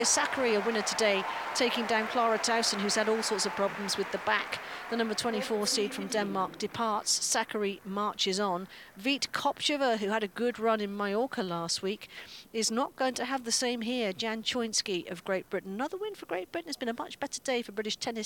Sakkari, a winner today, taking down Clara Towson, who's had all sorts of problems with the back. The number 24 seed from Denmark departs. Sakkari marches on. Veit Kopcheva, who had a good run in Mallorca last week, is not going to have the same here. Jan Choinski of Great Britain. Another win for Great Britain. It's been a much better day for British tennis.